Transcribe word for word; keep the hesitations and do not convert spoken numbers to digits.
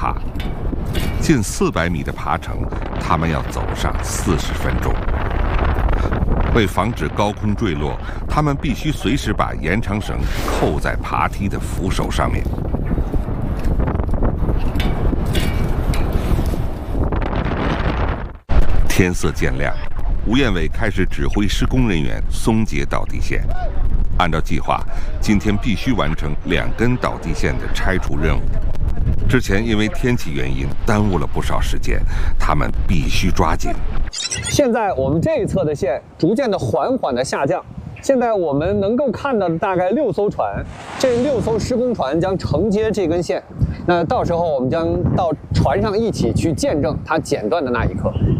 爬，近四百米的爬程，他们要走上四十分钟。为防止高空坠落，他们必须随时把延长绳扣在爬梯的扶手上面。天色渐亮，吴彦伟开始指挥施工人员松解导地线。按照计划，今天必须完成两根导地线的拆除任务。之前因为天气原因耽误了不少时间，他们必须抓紧。 现在我们这一侧的线逐渐的缓缓的下降，现在我们能够看到的大概六艘船，这六艘施工船将承接这根线，那到时候我们将到船上一起去见证它剪断的那一刻。